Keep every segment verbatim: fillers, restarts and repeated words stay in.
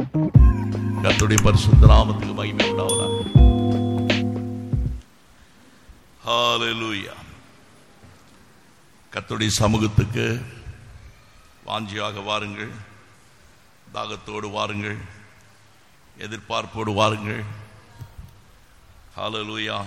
கர்த்தருடைய பரிசுத்த நாமத்துக்கு மகிமை உண்டாவதாக. ஹல்லேலூயா. கர்த்தருடைய சமூகத்துக்கு வாஞ்சியாக வாருங்கள், தாகத்தோடு வாருங்கள், எதிர்பார்ப்போடு வாருங்கள். ஹல்லேலூயா.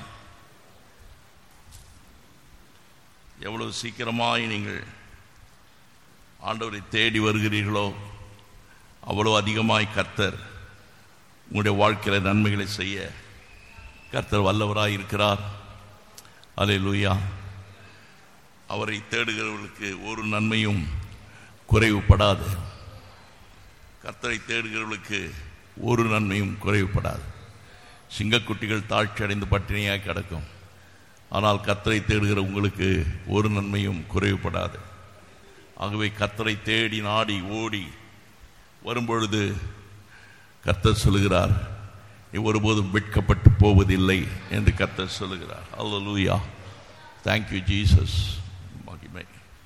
எவ்வளவு சீக்கிரமாய் நீங்கள் ஆண்டவரை தேடி வருகிறீர்களோ அவ்வளவு அதிகமாய் கர்த்தர் உங்களுடைய வாழ்க்கையில் நன்மைகளை செய்ய கர்த்தர் வல்லவராய் இருக்கிறார். அல்லேலூயா. அவரை தேடுகிறவர்களுக்கு ஒரு நன்மையும் குறைவுபடாது. கர்த்தரை தேடுகிறவர்களுக்கு ஒரு நன்மையும் குறைவுபடாது. சிங்கக்குட்டிகள் தாழ்ச்சி அடைந்து பட்டினியாய் கிடக்கும், ஆனால் கர்த்தரை தேடுகிற உங்களுக்கு ஒரு நன்மையும் குறைவுபடாது. ஆகவே கர்த்தரை தேடி நாடி ஓடி வரும்பொழுது கர்த்தர் சொல்லுகிறார், நீ ஒருபோதும் வெட்கப்பட்டு போவதில்லை என்று கர்த்தர் சொல்லுகிறார். அல்லேலூயா. Thank you Jesus. மகிமை.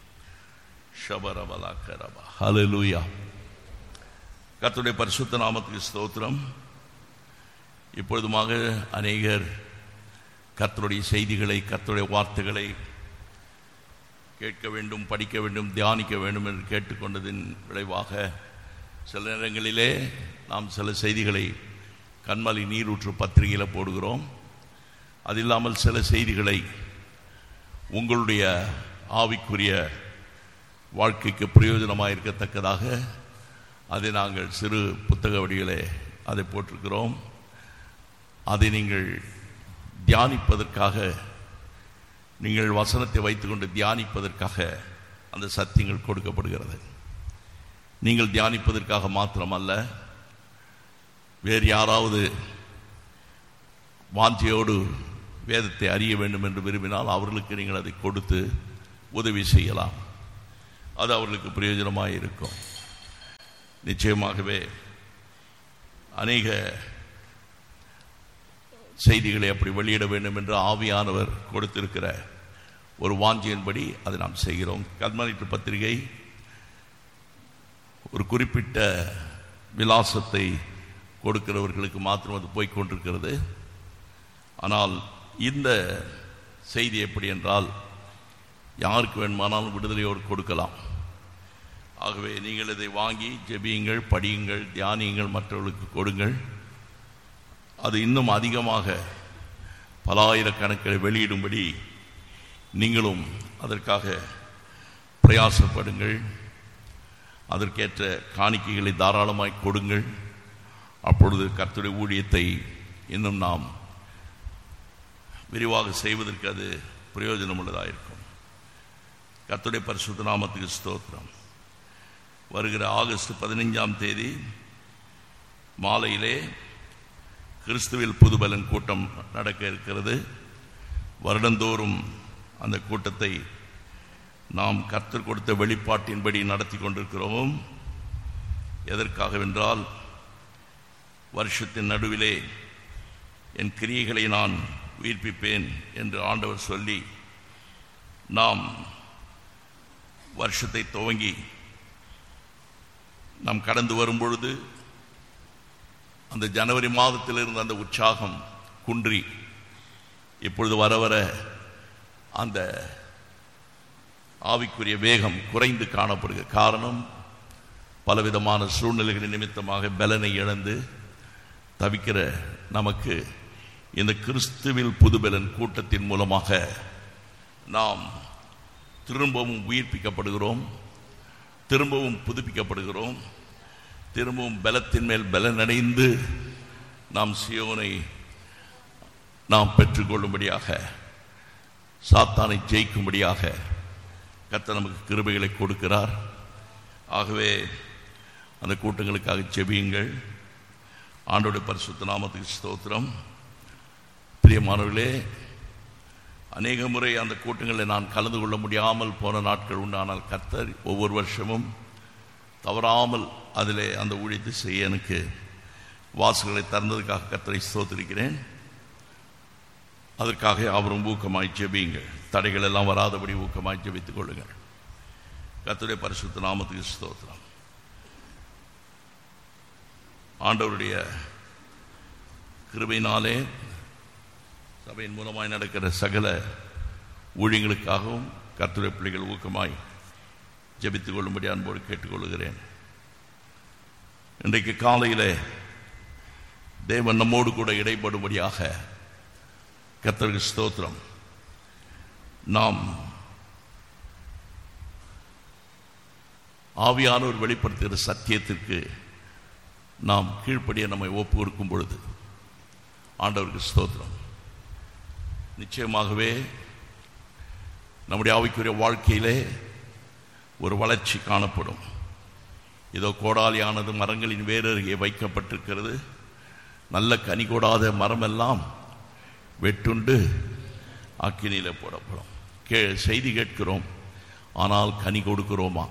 ஷபரபலகரபா. அல்லேலூயா. கர்த்தருடைய பரிசுத்த நாமத்துக்கு ஸ்தோத்திரம். இப்பொழுதுமாக அநேகர் கர்த்தருடைய செய்திகளை, கர்த்தருடைய வார்த்தைகளை கேட்க வேண்டும், படிக்க வேண்டும், தியானிக்க வேண்டும் என்று கேட்டுக்கொண்டதின் விளைவாக சில நேரங்களிலே நாம் சில செய்திகளை கண்மலி நீரூற்று பத்திரிகையில் போடுகிறோம். அது இல்லாமல் சில செய்திகளை உங்களுடைய ஆவிக்குரிய வாழ்க்கைக்கு பிரயோஜனமாக இருக்கத்தக்கதாக அதை நாங்கள் சிறு புத்தக வடிவிலே அதை போட்டிருக்கிறோம். அதை நீங்கள் தியானிப்பதற்காக, நீங்கள் வசனத்தை வைத்துக்கொண்டு தியானிப்பதற்காக அந்த சத்தியங்கள் கொடுக்கப்படுகிறது. நீங்கள் தியானிப்பதற்காக மாத்திரமல்ல, வேறு யாராவது வாஞ்சியோடு வேதத்தை அறிய வேண்டும் என்று விரும்பினால் அவர்களுக்கு நீங்கள் அதை கொடுத்து உதவி செய்யலாம். அது அவர்களுக்கு பிரயோஜனமாக இருக்கும். நிச்சயமாகவே அநேக செய்திகளை அப்படி வெளியிட வேண்டும் என்று ஆவியானவர் கொடுத்திருக்கிற ஒரு வாஞ்சியின்படி அதை நாம் செய்கிறோம். கல்மனிட்டு பத்திரிகை ஒரு குறிப்பிட்ட விலாசத்தை கொடுக்கிறவர்களுக்கு மாத்திரம் அது போய்கொண்டிருக்கிறது. ஆனால் இந்த செய்தி எப்படி என்றால் யாருக்கு வேணுமானாலும் விடுதலையோடு கொடுக்கலாம். ஆகவே நீங்கள் இதை வாங்கி ஜெபியுங்கள், படியுங்கள், தியானியுங்கள், மற்றவர்களுக்கு கொடுங்கள். அது இன்னும் அதிகமாக பல ஆயிரக்கணக்கில் வெளியிடும்படி நீங்களும் அதற்காக பிரயாசப்படுங்கள். அதற்கேற்ற காணிக்கைகளை தாராளமாய் கொடுங்கள். அப்பொழுது கர்த்தருடைய ஊழியத்தை இன்னும் நாம் விரிவாக செய்வதற்கு அது பிரயோஜனம் உள்ளதாக இருக்கும். கர்த்தருடைய பரிசுத்த நாமத்துக்கு ஸ்தோத்திரம். வருகிற ஆகஸ்ட் பதினைஞ்சாம் தேதி மாலையிலே கிறிஸ்துவில் புதுபலன் கூட்டம் நடக்க இருக்கிறது. வருடந்தோறும் அந்த கூட்டத்தை நாம் கர்த்தர் கொடுத்த வெளிப்பாட்டின்படி நடத்தி கொண்டிருக்கிறோம். எதற்காகவென்றால், வருஷத்தின் நடுவிலே என் கிரியைகளை நான் உயிர்ப்பிப்பேன் என்று ஆண்டவர் சொல்லி நாம் வருஷத்தை துவங்கி நாம் கடந்து வரும்பொழுது அந்த ஜனவரி மாதத்தில் இருந்த அந்த உற்சாகம் குன்றி இப்பொழுது வர வர அந்த ஆவிக்குரிய வேகம் குறைந்து காணப்படுகிற காரணம், பலவிதமான சூழ்நிலைகளின் நிமித்தமாக பலனை இழந்து தவிக்கிற நமக்கு இந்த கிறிஸ்துவில் புதுபலன் கூட்டத்தின் மூலமாக நாம் திரும்பவும் உயிர்ப்பிக்கப்படுகிறோம், திரும்பவும் புதுப்பிக்கப்படுகிறோம், திரும்பவும் பலத்தின் மேல் பலனடைந்து நாம் சியோனை நாம் பெற்றுக்கொள்ளும்படியாக, சாத்தானை ஜெயிக்கும்படியாக கர்த்தர் நமக்கு கிருபைகளை கொடுக்கிறார். ஆகவே அந்த கூட்டங்களுக்காக ஜெபியுங்கள். ஆண்டவருடைய பரிசுத்த நாமத்துக்கு ஸ்தோத்திரம். பிரியமானவர்களே, அநேக முறை அந்த கூட்டங்களில் நான் கலந்து கொள்ள முடியாமல் போன நாட்கள் உண்டு. ஆனால் கர்த்தர் ஒவ்வொரு வருஷமும் தவறாமல் அதிலே அந்த ஊழியத்தை செய்ய எனக்கு வாசல்களை திறந்ததுக்காக கர்த்தரை ஸ்தோத்திரிக்கிறேன். அதற்காக அவரும் ஊக்கமாய் ஜெபியுங்கள். தடைகள் எல்லாம் வராதபடி ஊக்கமாய் ஜெபித்துக் கொள்ளுங்கள். கர்த்தருடைய பரிசுத்த நாமத்துக்கு ஸ்தோத்திரம். ஆண்டவருடைய கிருபையினாலே சபையின் மூலமாய் நடக்கிற சகல ஊழியங்களுக்காகவும் கர்த்தருடைய பிள்ளைகள் ஊக்கமாய் ஜெபித்துக் கொள்ளும்படி அன்போடு கேட்டுக்கொள்கிறேன். இன்றைக்கு காலையில் தேவன் நம்மோடு கூட இடைப்படும்படியாக கர்த்தருக்கு ஸ்தோத்திரம். நாம் ஆவியானவர் வெளிப்படுத்துகிற சத்தியத்திற்கு நாம் கீழ்ப்படிய நம்மை ஒப்பு கொடுக்கும் பொழுது ஆண்டவருக்கு ஸ்தோத்திரம். நிச்சயமாகவே நம்முடைய ஆவிக்குரிய வாழ்க்கையிலே ஒரு வளர்ச்சி காணப்படும். இதோ கோடாலியானது மரங்களின் வேறருகே வைக்கப்பட்டிருக்கிறது. நல்ல கனி கொடாத மரமெல்லாம் வெட்டுண்டு அக்கினியில் போடப்படும். கே செய்தி கேட்கிறோம், ஆனால் கனி கொடுக்கிறோமா?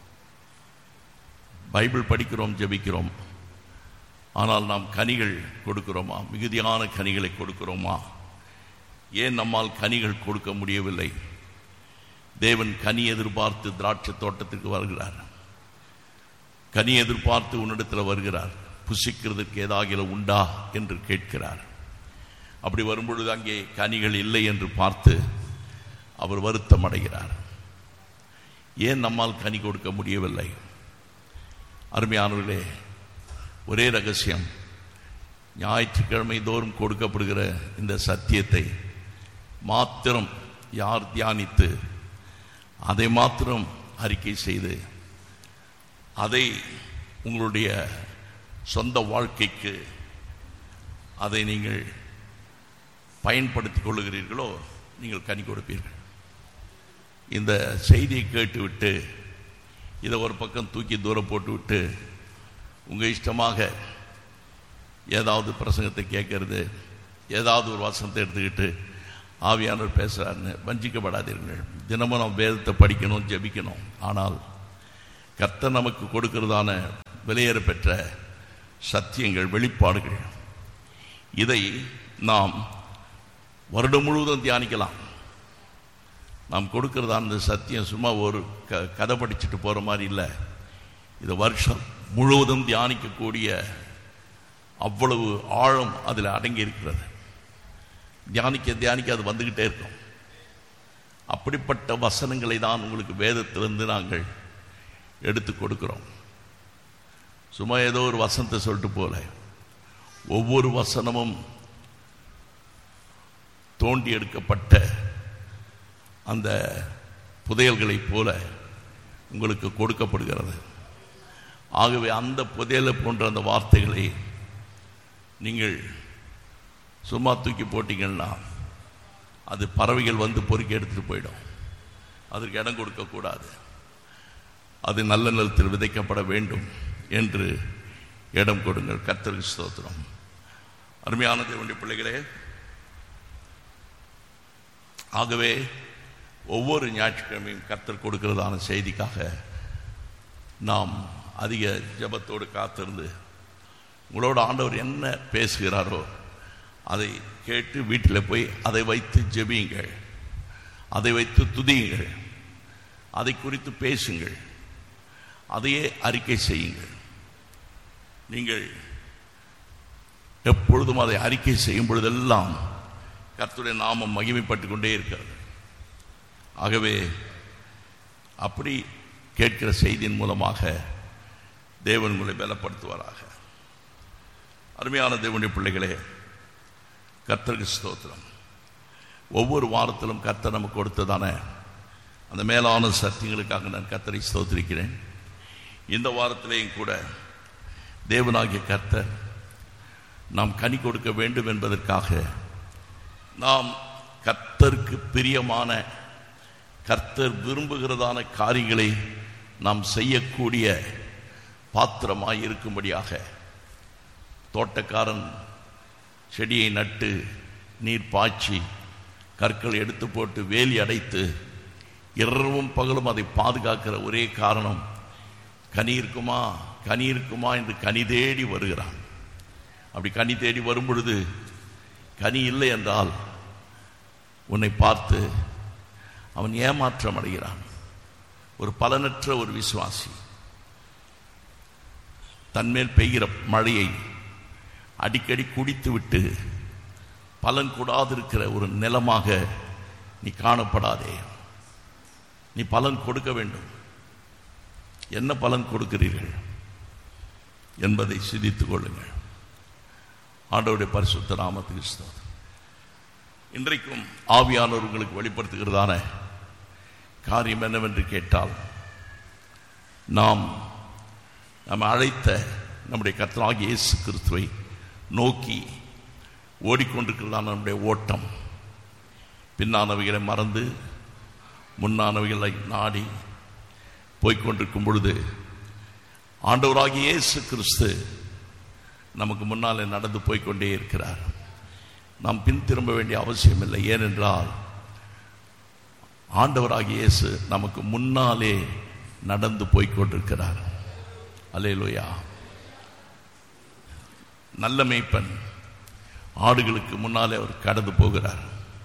பைபிள் படிக்கிறோம், ஜெபிக்கிறோம், ஆனால் நாம் கனிகள் கொடுக்கிறோமா? மிகுதியான கனிகளை கொடுக்கிறோமா? ஏன் நம்மால் கனிகள் கொடுக்க முடியவில்லை? தேவன் கனி எதிர்பார்த்து திராட்சை தோட்டத்திற்கு வருகிறார். கனி எதிர்பார்த்து உன்னிடத்தில் வருகிறார். புசிக்கிறதுக்கு ஏதாகில உண்டா என்று கேட்கிறார். அப்படி வரும்பொழுது அங்கே கனிகள் இல்லை என்று பார்த்து அவர் வருத்தம் அடைகிறார். ஏன் நம்மால் கனி கொடுக்க முடியவில்லை? அருமையானவர்களே, ஒரே ரகசியம், ஞாயிற்றுக்கிழமை தோறும் கொடுக்கப்படுகிற இந்த சத்தியத்தை மாத்திரம் யார் தியானித்து அதை மாத்திரம் அறிக்கை செய்து அதை உங்களுடைய சொந்த வாழ்க்கைக்கு அதை நீங்கள் பயன்படுத்திக் கொள்ளுகிறீர்களோ நீங்கள் கனி கொடுப்பீர்கள். இந்த செய்தியை கேட்டுவிட்டு இதை ஒரு பக்கம் தூக்கி தூரம் போட்டுவிட்டு உங்கள் இஷ்டமாக ஏதாவது பிரசங்கத்தை கேட்கறது, ஏதாவது ஒரு வசனத்தை எடுத்துக்கிட்டு ஆவியானவர் பேசுகிறாருன்னு வஞ்சிக்கப்படாதீர்கள். தினமும் நாம் வேதத்தை படிக்கணும், ஜெபிக்கணும். ஆனால் கர்த்தர் நமக்கு கொடுக்கிறதான விலையேற பெற்ற சத்தியங்கள், வெளிப்பாடுகள், இதை நாம் வருடம் முழுவதும் தியானிக்கலாம். நாம் கொடுக்கிறதான இந்த சத்தியம் சும்மா ஒரு க கதை படிச்சுட்டு போகிற மாதிரி இல்லை. இது வருஷம் முழுவதும் தியானிக்கக்கூடிய அவ்வளவு ஆழம் அதில் அடங்கி இருக்கிறது. தியானிக்க தியானிக்க அது வந்துக்கிட்டே இருக்கும். அப்படிப்பட்ட வசனங்களை தான் உங்களுக்கு வேதத்திலிருந்து நாங்கள் எடுத்து கொடுக்கிறோம். சும்மா ஏதோ ஒரு வசனத்தை சொல்லிட்டு போல, ஒவ்வொரு வசனமும் தோண்டி எடுக்கப்பட்ட அந்த புதையல்களைப் போல உங்களுக்கு கொடுக்கப்படுகிறது. ஆகவே அந்த புதையலை போன்ற அந்த வார்த்தைகளை நீங்கள் சும்மா தூக்கி போட்டீங்கன்னா அது பறவைகள் வந்து பொறுக்கி எடுத்துகிட்டு போயிடும். அதற்கு இடம் கொடுக்கக்கூடாது. அது நல்ல நிலத்தில் விதைக்கப்பட வேண்டும் என்று இடம் கொடுங்கள். கர்த்தருக்கு ஸ்தோத்திரம். அருமையான தேவனுடைய பிள்ளைகளே, ஆகவே ஒவ்வொரு ஞாயிற்றுக்கிழமையும் கர்த்தர் கொடுக்கிறதான செய்திக்காக நாம் அதிக ஜெபத்தோடு காத்திருந்து உங்களோட ஆண்டவர் என்ன பேசுகிறாரோ அதை கேட்டு வீட்டில் போய் அதை வைத்து ஜெபியுங்கள், அதை வைத்து துதியுங்கள், அதை குறித்து பேசுங்கள், அதையே அறிக்கை செய்யுங்கள். நீங்கள் எப்பொழுதும் அதை அறிக்கை செய்யும் பொழுதெல்லாம் கர்த்தருடைய நாமம் மகிமைப்பட்டு கொண்டே இருக்கிறது. ஆகவே அப்படி கேட்கிற செய்தியின் மூலமாக தேவன் உங்களை பலப்படுத்துவாராக. அருமையான தேவனுடைய பிள்ளைகளே, கர்த்தருக்கு ஸ்தோத்திரம். ஒவ்வொரு வாரத்திலும் கர்த்தர் நமக்கு கொடுத்ததான அந்த மேலான சத்தியங்களுக்காக நான் கர்த்தரை ஸ்தோத்திரிக்கிறேன். இந்த வாரத்திலேயும் கூட தேவனாகிய கர்த்தர் நாம் கனி கொடுக்க வேண்டும் என்பதற்காக நாம் கர்த்தருக்கு பிரியமான, கர்த்தர் விரும்புகிறதான காரியங்களை நாம் செய்யக்கூடிய பாத்திரமாய் இருக்கும்படியாக தோட்டக்காரன் செடியை நட்டு நீர் பாய்ச்சி கற்களை எடுத்து போட்டு வேலி அடைத்து இரவும் பகலும் அதை பாதுகாக்கிற ஒரே காரணம் கனி இருக்குமா கனி இருக்குமா என்று கனி தேடி வருகிறான். அப்படி கனி தேடி வரும் பொழுது கனி இல்லை என்றால் உன்னை பார்த்து அவன் ஏமாற்றம் அடைகிறான். ஒரு பலனற்ற ஒரு விசுவாசி. தன்மேல் பெய்கிற மழையை அடிக்கடி குடித்து விட்டு பலன் கூடாதிருக்கிற ஒரு நிலமாக நீ காணப்படாதே. நீ பலன் கொடுக்க வேண்டும். என்ன பலன் கொடுக்கிறீர்கள் என்பதை சிந்தித்துக் கொள்ளுங்கள். ஆண்டவருடைய பரிசுத்த நாமத்துக்கு ஸ்தோத்திரம். இன்றைக்கும் ஆவியானவர் உங்களுக்கு வெளிப்படுத்துகிறதான காரியம் என்னவென்று கேட்டால், நாம் நம்ம அழைத்த நம்முடைய கர்த்தராகிய இயேசு கிறிஸ்துவை நோக்கி ஓடிக்கொண்டிருக்கிறதான நம்முடைய ஓட்டம் பின்னானவைகளை மறந்து முன்னானவைகளை நாடி போய்கொண்டிருக்கும் பொழுது ஆண்டவராகிய இயேசு கிறிஸ்து நமக்கு முன்னாலே நடந்து போய்கொண்டே இருக்கிறார். நாம் பின் திரும்ப வேண்டிய அவசியம் இல்லை. ஏனென்றால் ஆண்டவராகிய இயேசு நமக்கு முன்னாலே நடந்து போய்கொண்டிருக்கிறார். அல்லேலூயா. நல்ல மேய்ப்பன் ஆடுகளுக்கு முன்னாலே அவர் கடந்து போகிறார்.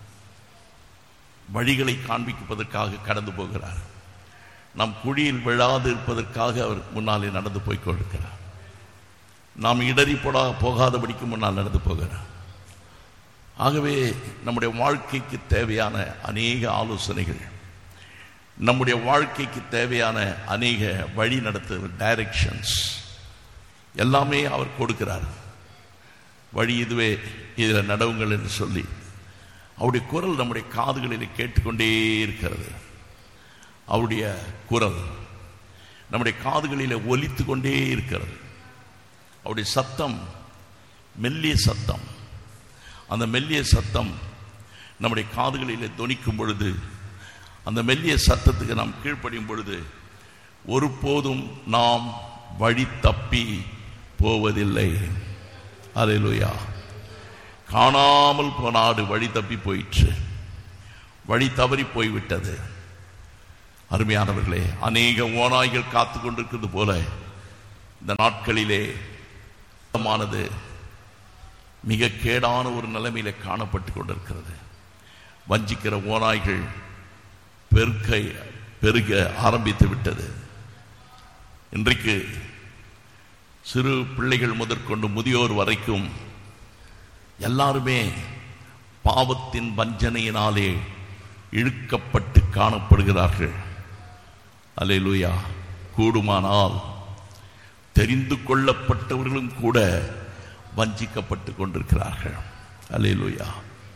வழிகளை காண்பிப்பதற்காக கடந்து போகிறார். நாம் குழியில் விழாது இருப்பதற்காக அவர் முன்னாலே நடந்து போய்கொண்டிருக்கிறார். நாம் இடறி போடா போகாதபடிக்கு முன்னால் நடந்து போகிறார். ஆகவே நம்முடைய வாழ்க்கைக்கு தேவையான அநேக ஆலோசனைகள், நம்முடைய வாழ்க்கைக்கு தேவையான அநேக வழி நடத்துகிற டைரக்ஷன்ஸ் எல்லாமே அவர் கொடுக்கிறார். வழி இதுவே, இதில் நடவுங்கள் என்று சொல்லி அவருடைய குரல் நம்முடைய காதுகளில் கேட்டுக்கொண்டே இருக்கிறது. அவருடைய குரல் நம்முடைய காதுகளில் ஒலித்து கொண்டே இருக்கிறது. அவருடைய சத்தம் மெல்லிய சத்தம். அந்த மெல்லிய சத்தம் நம்முடைய காதுகளிலே தொனிக்கும் பொழுது, அந்த மெல்லிய சத்தத்துக்கு நாம் கீழ்ப்படியும் பொழுது ஒருபோதும் நாம் வழி தப்பி போவதில்லை. அல்லேலூயா. காணாமல் போன ஆடு வழி தப்பி போயிற்று, வழி தவறி போய்விட்டது. அருமையானவர்களே, அநேக ஓநாய்கள் காத்து கொண்டிருக்கிறது போல இந்த நாட்களிலே மானது மிக கேடான ஒரு நிலைமையில காணப்பட்டு கொண்டிருக்கிறது. வஞ்சிக்கிற ஓநாய்கள் பெருக்க பெருக ஆரம்பித்து விட்டது. இன்றைக்கு சிறு பிள்ளைகள் முதற்கொண்டு முதியோர் வரைக்கும் எல்லாருமே பாவத்தின் வஞ்சனையினாலே இழுக்கப்பட்டு காணப்படுகிறார்கள். அல்லேலூயா. கூடுமானால் தெரிந்து கொள்ளப்பட்டவர்களும் கூட வஞ்சிக்கப்பட்டு கொண்டிருக்கிறார்கள். அல்லேலூயா.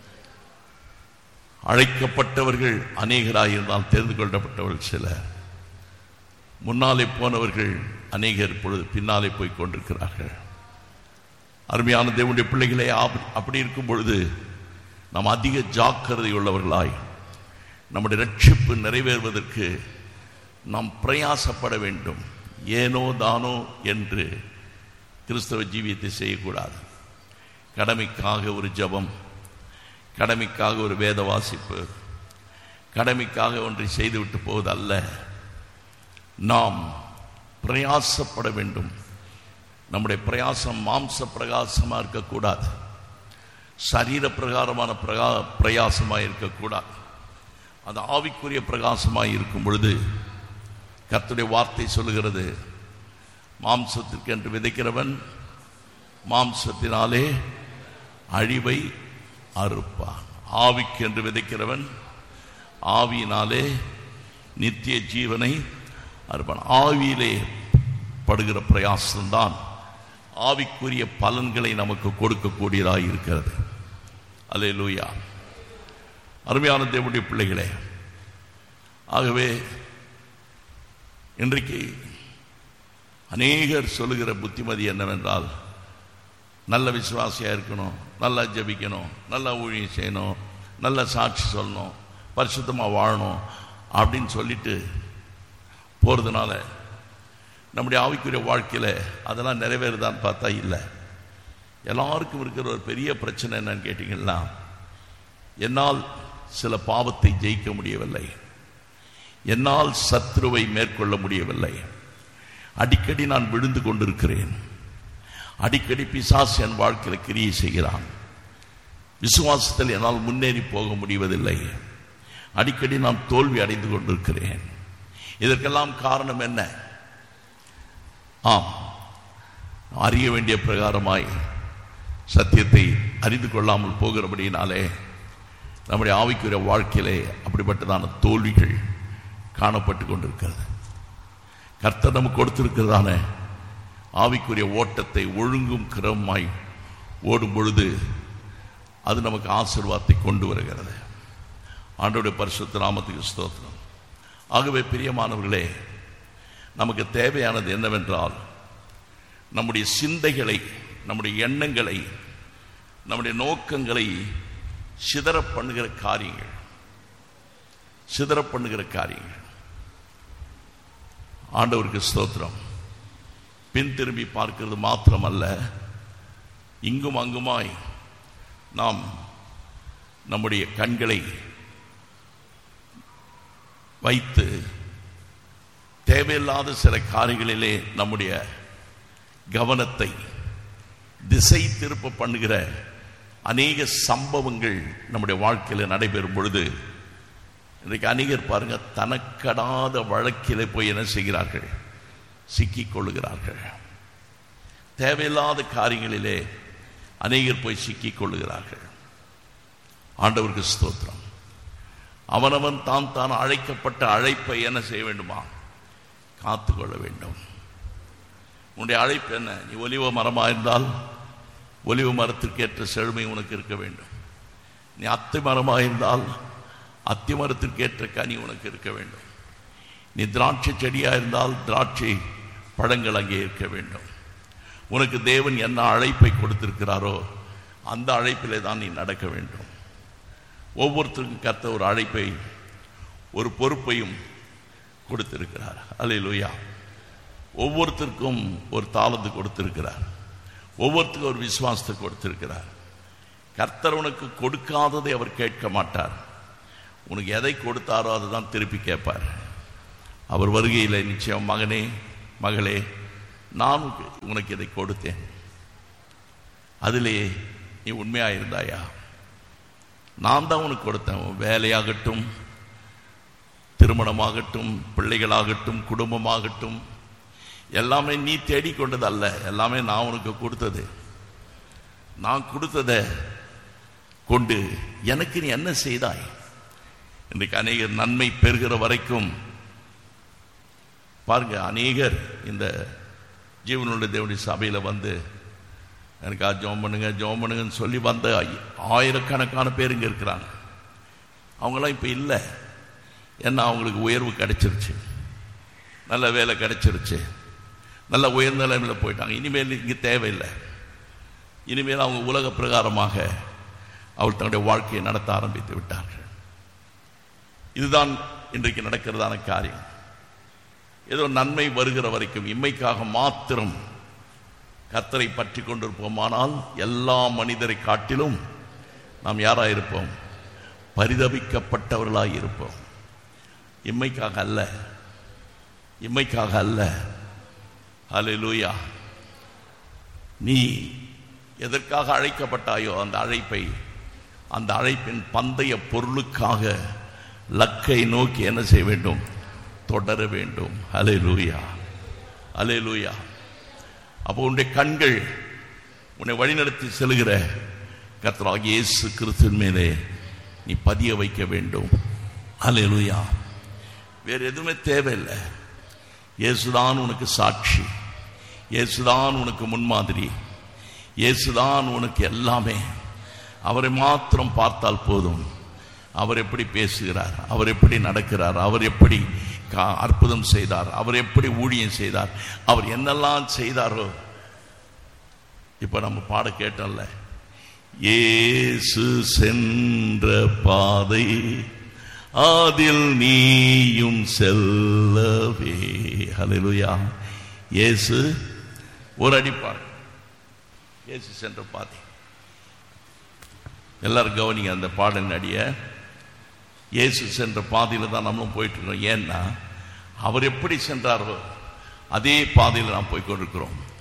அழைக்கப்பட்டவர்கள் அநேகராயிருந்தால் தெரிந்து கொள்ளப்பட்டவர்கள் சிலர். முன்னாலே போனவர்கள் அநேகர் இப்பொழுது பின்னாலே போய் கொண்டிருக்கிறார்கள். அருமையான தேவனுடைய பிள்ளைகளே, அப்படி இருக்கும் பொழுது நாம் அதிக ஜாக்கிரதை உள்ளவர்களாய் நம்முடைய ரட்சிப்பு நிறைவேறுவதற்கு நாம் பிரயாசப்பட வேண்டும். ஏனோ தானோ என்று கிறிஸ்தவ ஜீவியத்தை செய்யக்கூடாது. கடமைக்காக ஒரு ஜெபம், கடமைக்காக ஒரு வேத வாசிப்பு, கடமைக்காக ஒன்றை செய்துவிட்டு போவது அல்ல. நாம் பிரயாசப்பட வேண்டும். நம்முடைய பிரயாசம் மாம்ச பிரகாசமாக இருக்கக்கூடாது, சரீர பிரகாரமான பிரகா பிரயாசமாக இருக்கக்கூடாது. அது ஆவிக்குரிய பிரகாசமாக இருக்கும் பொழுது கர்த்தருடைய வார்த்தை சொல்லுகிறது, மாம்சத்திற்கு என்று விதைக்கிறவன் மாம்சத்தினாலே அழிவை அறுப்பான், ஆவிக்கு என்று விதைக்கிறவன் ஆவியினாலே நித்திய ஜீவனை அறுப்பான். ஆவியிலே படுகிற பிரயாசம்தான் ஆவிக்குரிய பலன்களை நமக்கு கொடுக்கக்கூடியதாக இருக்கிறது. அல்லேலூயா. அருமையான தேவனுடைய பிள்ளைகளே, ஆகவே இன்றைக்கு அநேகர் சொல்லுகிற புத்திமதி என்னவென்றால், நல்ல விசுவாசியாக இருக்கணும், நல்லா ஜெபிக்கணும், நல்லா ஊழியம் செய்யணும், நல்ல சாட்சி சொல்லணும், பரிசுத்தமாக வாழணும் அப்படின்னு சொல்லிட்டு போகிறதுனால நம்முடைய ஆவிக்குரிய வாழ்க்கையில் அதெல்லாம் நிறைவேறுதான்னு பார்த்தா இல்லை. எல்லாருக்கும் இருக்கிற ஒரு பெரிய பிரச்சனை என்னன்னு கேட்டிங்கன்னா, என்னால் சில பாவத்தை ஜெயிக்க முடியவில்லை, என்னால் சத்ருவை மேற்கொள்ள முடியவில்லை, அடிக்கடி நான் விழுந்து கொண்டிருக்கிறேன், அடிக்கடி பிசாசு என் வாழ்க்கையில் கிரியை செய்கிறான், விசுவாசத்தில் என்னால் முன்னேறி போக முடிவதில்லை, அடிக்கடி நான் தோல்வி அடைந்து கொண்டிருக்கிறேன். இதற்கெல்லாம் காரணம் என்ன? ஆம், அறிய வேண்டிய பிரகாரமாய் சத்தியத்தை அறிந்து கொள்ளாமல் போகிறபடியினாலே நம்முடைய ஆவிக்குரிய வாழ்க்கையிலே அப்படிப்பட்டதான தோல்விகள் காணப்பட்டு கொண்டிருக்கிறது. கர்த்தர் நமக்கு கொடுத்திருக்கிறதான ஆவிக்குரிய ஓட்டத்தை ஒழுங்கும் கிரமமாய் ஓடும் பொழுது அது நமக்கு ஆசீர்வாதத்தை கொண்டு வருகிறது. ஆண்டவருடைய பரிசுத்த நாமத்துக்கு ஸ்தோத்திரம். ஆகவே பிரியமானவர்களே, நமக்கு தேவையானது என்னவென்றால் நம்முடைய சிந்தைகளை, நம்முடைய எண்ணங்களை, நம்முடைய நோக்கங்களை சிதற பண்ணுகிற காரியங்கள் சிதற பண்ணுகிற காரியங்கள் ஆண்டவருக்கு ஸ்தோத்திரம். பின் திரும்பி பார்க்கிறது மாத்திரமல்ல, இங்கும் அங்குமாய் நாம் நம்முடைய கண்களை வைத்து தேவையில்லாத சில காரியங்களிலே நம்முடைய கவனத்தை திசை திருப்ப பண்ணுகிற அநேக சம்பவங்கள் நம்முடைய வாழ்க்கையில் நடைபெறும் பொழுது இன்றைக்கு அநேகர் பாருங்க, தனக்கடாத வழக்கிலே போய் என்ன செய்கிறார்கள்? சிக்கிக் கொள்ளுகிறார்கள். தேவையில்லாத காரியங்களிலே அநேகர் போய் சிக்கிக் கொள்ளுகிறார்கள். ஆண்டவருக்கு ஸ்தோத்திரம். அவனவன் தான் தான் அழைக்கப்பட்ட அழைப்பை என்ன செய்ய வேண்டுமா? காத்து கொள்ள வேண்டும். உன்னுடைய அழைப்பு என்ன? நீ ஒலிவ மரமாக இருந்தால் ஒலிவ மரத்திற்கு ஏற்ற செழுமை உனக்கு இருக்க வேண்டும். நீ அத்தி மரமாக இருந்தால் அத்தி மரத்திற்கு ஏற்ற கனி உனக்கு இருக்க வேண்டும். நீ திராட்சை செடியாக இருந்தால் திராட்சை பழங்கள் அங்கே இருக்க வேண்டும். உனக்கு தேவன் என்ன அழைப்பை கொடுத்திருக்கிறாரோ அந்த அழைப்பிலே தான் நீ நடக்க வேண்டும். ஒவ்வொருத்தருக்கும் கர்த்தர் ஒரு அழைப்பை, ஒரு பொறுப்பையும் கொடுத்திருக்கிறார். அல்லேலூயா. ஒவ்வொருத்தருக்கும் ஒரு தாளந்து கொடுத்திருக்கிறார். ஒவ்வொருத்தருக்கும் ஒரு விசுவாசத்தை கொடுத்திருக்கிறார். கர்த்தர் உனக்கு கொடுக்காததை அவர் கேட்க மாட்டார். உனக்கு எதை கொடுத்தாரோ அதை தான் திருப்பி கேட்பார். அவர் வருகையில் நிச்சயம், மகனே மகளே, நான் உனக்கு இதை கொடுத்தேன், அதிலே நீ உண்மையாக இருந்தாயா? நான் தான் உனக்கு கொடுத்தேன். வேலையாகட்டும், திருமணமாகட்டும், பிள்ளைகளாகட்டும், குடும்பமாகட்டும், எல்லாமே நீ தேடிக்கொண்டது அல்ல, எல்லாமே நான் உனக்கு கொடுத்தது. நான் கொடுத்ததை கொண்டு எனக்கு நீ என்ன செய்தாய்? இன்றைக்கு அநேகர் நன்மை பெறுகிற வரைக்கும் பாருங்க, அநேகர் இந்த ஜீவனுடைய தேவனுடைய சபையில் வந்து எனக்கா ஜோம் பண்ணுங்க ஜோம் பண்ணுங்கன்னு சொல்லி வந்த ஆயிரக்கணக்கான பேர் இங்கே இருக்கிறாங்க. அவங்களாம் இப்போ இல்லை. ஏன்னா அவங்களுக்கு உயர்வு கிடைச்சிருச்சு, நல்ல வேலை கிடைச்சிருச்சு, நல்ல உயர்ந்த நிலைமையில் போயிட்டாங்க. இனிமேல் இங்கே தேவையில்லை. இனிமேல் அவங்க உலக பிரகாரமாக அவள் தன்னுடைய வாழ்க்கையை நடத்த ஆரம்பித்து விட்டார்கள். இதுதான் இன்றைக்கு நடக்கிறதான காரியம். ஏதோ நன்மை வருகிற வரைக்கும் இம்மைக்காக மாத்திரம் கர்த்தரை பற்றி கொண்டிருப்போமானால் எல்லா மனிதரை காட்டிலும் நாம் யாராக இருப்போம்? பரிதபிக்கப்பட்டவர்களாக இருப்போம். இம்மைக்காக அல்ல, இம்மைக்காக அல்ல. அல்லேலூயா. நீ எதற்காக அழைக்கப்பட்டாயோ அந்த அழைப்பை, அந்த அழைப்பின் பந்தய பொருளுக்காக லக்கை நோக்கி என்ன செய்ய வேண்டும்? தொடர வேண்டும். அல்லேலூயா, அல்லேலூயா. அப்போ உன்னுடைய கண்கள் உன்னை வழிநடத்தி செல்கிற கர்த்தராகிய இயேசு கிறிஸ்துவின் மேலே நீ பதிய வைக்க வேண்டும். அல்லேலூயா. வேறு எதுவுமே தேவையில்லை. இயேசுதான் உனக்கு சாட்சி, இயேசுதான் உனக்கு முன்மாதிரி, இயேசுதான் உனக்கு எல்லாமே. அவரை மாத்திரம் பார்த்தால் போதும். அவர் எப்படி பேசுகிறார், அவர் எப்படி நடக்கிறார், அவர் எப்படி அற்புதம் செய்தார், அவர் எப்படி ஊழியம் செய்தார், அவர் என்னெல்லாம் செய்தாரோ. இப்ப நம்ம பாட கேட்டோம்ல, இயேசு சென்ற பாதை அதில் நீயும் செல்லவே. ஹல்லேலூயா. இயேசு ஒரு அடிப்பார். இயேசு சென்ற பாதை. எல்லாரும் கவனிங்க அந்த பாடலின் அடிய. இயேசு சென்ற பாதையில் தான் நம்மளும் போயிட்டு இருக்கோம். ஏன்னா அவர் எப்படி சென்றாரோ அதே பாதையில் நாம் போய் கொண்டிருக்கிறோம்.